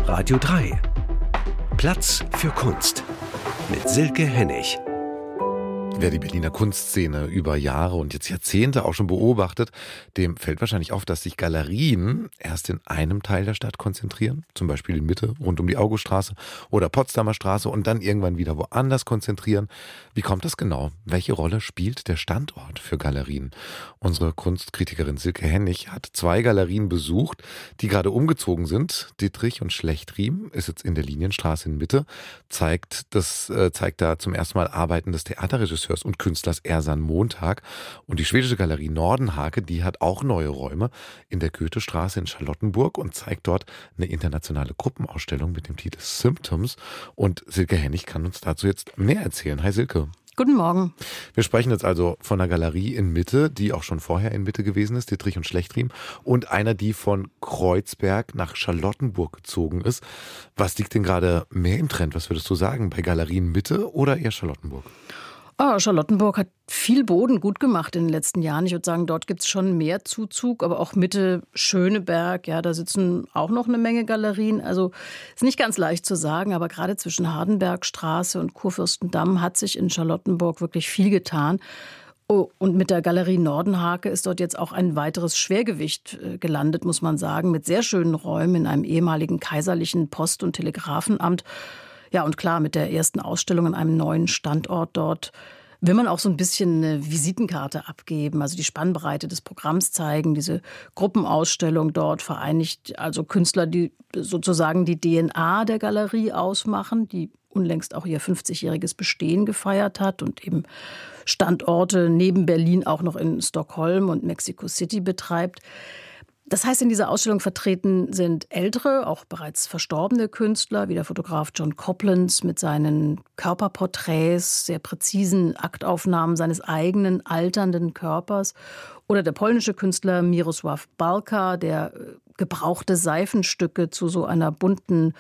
Radio 3. Platz für Kunst mit Silke Hennig. Wer die Berliner Kunstszene über Jahre und jetzt Jahrzehnte auch schon beobachtet, dem fällt wahrscheinlich auf, dass sich Galerien erst in einem Teil der Stadt konzentrieren, zum Beispiel in Mitte, rund um die Auguststraße oder Potsdamer Straße und dann irgendwann wieder woanders konzentrieren. Wie kommt das genau? Welche Rolle spielt der Standort für Galerien? Unsere Kunstkritikerin Silke Hennig hat 2 Galerien besucht, die gerade umgezogen sind. Dittrich und Schlechtriem ist jetzt in der Linienstraße in Mitte, zeigt da zum ersten Mal Arbeiten des Theaterregisseurs und Künstlers Ersan Montag. Und die schwedische Galerie Nordenhake, die hat auch neue Räume in der Goethestraße in Charlottenburg und zeigt dort eine internationale Gruppenausstellung mit dem Titel Symptoms. Und Silke Hennig kann uns dazu jetzt mehr erzählen. Hi Silke. Guten Morgen. Wir sprechen jetzt also von einer Galerie in Mitte, die auch schon vorher in Mitte gewesen ist, Dittrich und Schlechtriem, und einer, die von Kreuzberg nach Charlottenburg gezogen ist. Was liegt denn gerade mehr im Trend? Was würdest du sagen, bei Galerien Mitte oder eher Charlottenburg? Charlottenburg hat viel Boden gut gemacht in den letzten Jahren. Ich würde sagen, dort gibt es schon mehr Zuzug, aber auch Mitte, Schöneberg, ja, da sitzen auch noch eine Menge Galerien. Also ist nicht ganz leicht zu sagen, aber gerade zwischen Hardenbergstraße und Kurfürstendamm hat sich in Charlottenburg wirklich viel getan. Oh, und mit der Galerie Nordenhake ist dort jetzt auch ein weiteres Schwergewicht gelandet, muss man sagen, mit sehr schönen Räumen in einem ehemaligen kaiserlichen Post- und Telegrafenamt. Ja, und klar, mit der ersten Ausstellung an einem neuen Standort dort will man auch so ein bisschen eine Visitenkarte abgeben, also die Spannbreite des Programms zeigen. Diese Gruppenausstellung dort vereinigt also Künstler, die sozusagen die DNA der Galerie ausmachen, die unlängst auch ihr 50-jähriges Bestehen gefeiert hat und eben Standorte neben Berlin auch noch in Stockholm und Mexico City betreibt. Das heißt, in dieser Ausstellung vertreten sind ältere, auch bereits verstorbene Künstler, wie der Fotograf John Copland mit seinen Körperporträts, sehr präzisen Aktaufnahmen seines eigenen alternden Körpers, oder der polnische Künstler Mirosław Balka, der gebrauchte Seifenstücke zu so einer bunten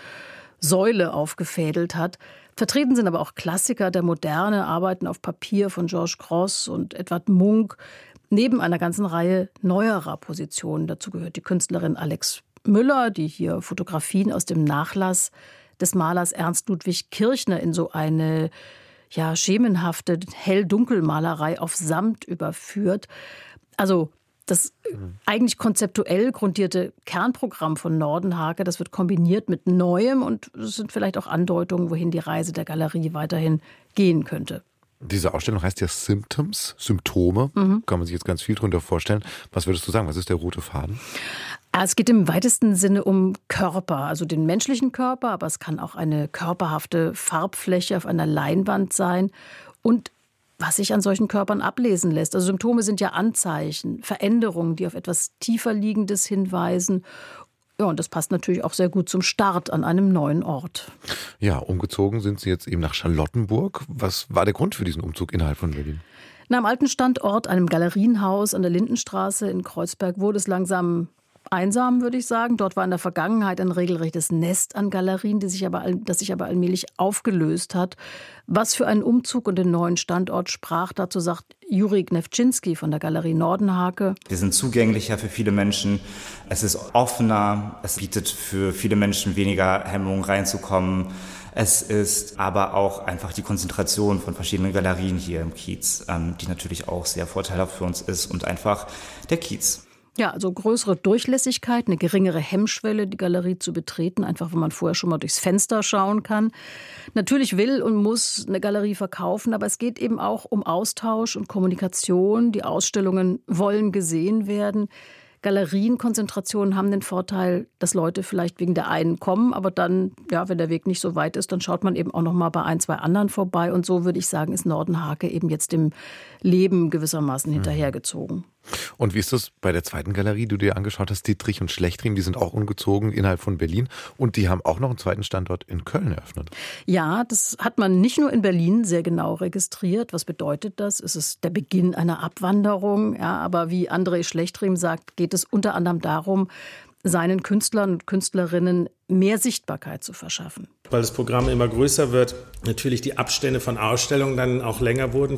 Säule aufgefädelt hat. Vertreten sind aber auch Klassiker der Moderne, Arbeiten auf Papier von Georges Grosz und Edvard Munch, neben einer ganzen Reihe neuerer Positionen. Dazu gehört die Künstlerin Alex Müller, die hier Fotografien aus dem Nachlass des Malers Ernst Ludwig Kirchner in so eine schemenhafte Hell-Dunkel-Malerei auf Samt überführt. Also das eigentlich konzeptuell grundierte Kernprogramm von Nordenhake, das wird kombiniert mit Neuem und es sind vielleicht auch Andeutungen, wohin die Reise der Galerie weiterhin gehen könnte. Diese Ausstellung heißt ja Symptoms, Symptome. Kann man sich jetzt ganz viel drunter vorstellen. Was würdest du sagen? Was ist der rote Faden? Es geht im weitesten Sinne um Körper, also den menschlichen Körper, aber es kann auch eine körperhafte Farbfläche auf einer Leinwand sein und was sich an solchen Körpern ablesen lässt. Also Symptome sind ja Anzeichen, Veränderungen, die auf etwas tiefer Liegendes hinweisen. Ja, und das passt natürlich auch sehr gut zum Start an einem neuen Ort. Ja, umgezogen sind Sie jetzt eben nach Charlottenburg. Was war der Grund für diesen Umzug innerhalb von Berlin? Am alten Standort, einem Galerienhaus an der Lindenstraße in Kreuzberg, wurde es langsam einsam, würde ich sagen. Dort war in der Vergangenheit ein regelrechtes Nest an Galerien, das sich aber allmählich aufgelöst hat. Was für einen Umzug und den neuen Standort sprach, dazu sagt Juri Gnewczynski von der Galerie Nordenhake. Wir sind zugänglicher für viele Menschen. Es ist offener. Es bietet für viele Menschen weniger Hemmung reinzukommen. Es ist aber auch einfach die Konzentration von verschiedenen Galerien hier im Kiez, die natürlich auch sehr vorteilhaft für uns ist und einfach der Kiez. Ja, also größere Durchlässigkeit, eine geringere Hemmschwelle, die Galerie zu betreten, einfach wenn man vorher schon mal durchs Fenster schauen kann. Natürlich will und muss eine Galerie verkaufen, aber es geht eben auch um Austausch und Kommunikation. Die Ausstellungen wollen gesehen werden. Galerienkonzentrationen haben den Vorteil, dass Leute vielleicht wegen der einen kommen, aber dann, wenn der Weg nicht so weit ist, dann schaut man eben auch noch mal bei 1, 2 anderen vorbei. Und so würde ich sagen, ist Nordenhake eben jetzt dem Leben gewissermaßen hinterhergezogen. Und wie ist das bei der zweiten Galerie, die du dir angeschaut hast, Dittrich und Schlechtriem, die sind auch umgezogen innerhalb von Berlin und die haben auch noch einen zweiten Standort in Köln eröffnet. Ja, das hat man nicht nur in Berlin sehr genau registriert. Was bedeutet das? Ist es der Beginn einer Abwanderung? Ja, aber wie André Schlechtriem sagt, geht es unter anderem darum, seinen Künstlern und Künstlerinnen mehr Sichtbarkeit zu verschaffen. Weil das Programm immer größer wird, natürlich die Abstände von Ausstellungen dann auch länger wurden.